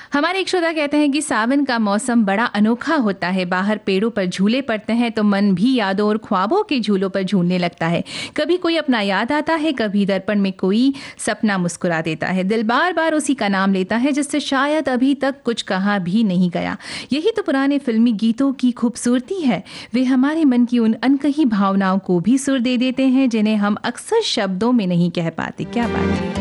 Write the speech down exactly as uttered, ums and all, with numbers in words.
हमारे एक श्रोता कहते हैं कि सावन का मौसम बड़ा अनोखा होता है। बाहर पेड़ों पर झूले पड़ते हैं तो मन भी यादों और ख्वाबों के झूलों पर झूलने लगता है। कभी कोई अपना याद आता है, कभी दर्पण में कोई सपना मुस्कुरा देता है। दिल बार बार उसी का नाम लेता है जिससे शायद अभी तक कुछ कहा भी नहीं गया। यही तो पुराने फिल्मी गीतों की खूबसूरती है। वे हमारे मन की उन अनकही भावनाओं को भी सुर दे देते हैं जिन्हें हम अक्सर शब्दों में नहीं कह पाते। क्या बात है।